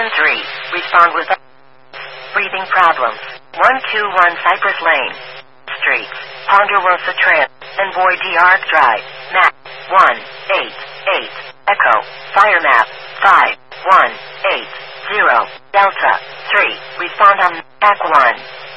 3, respond with breathing problems. 121 Cypress Lane, Street, Ponderosa Trail, and Boy D'Arc Drive, map 188, Echo, fire map 5180, Delta 3, respond on map 1.